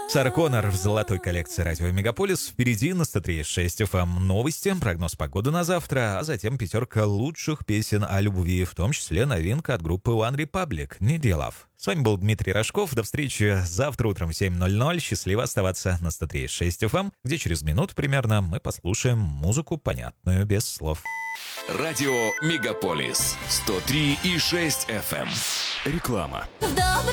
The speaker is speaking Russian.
Сара Коннор в золотой коллекции радио Мегаполис. Впереди на 103.6 FM новости, прогноз погоды на завтра, а затем пятерка лучших песен о любви, в том числе новинка от группы One Republic «Need Your Love». С вами был Дмитрий Рожков. До встречи завтра утром в 7:00. Счастливо оставаться на 103.6 FM, где через минуту примерно мы послушаем музыку, понятную без слов. Радио Мегаполис 103,6 FM. Реклама.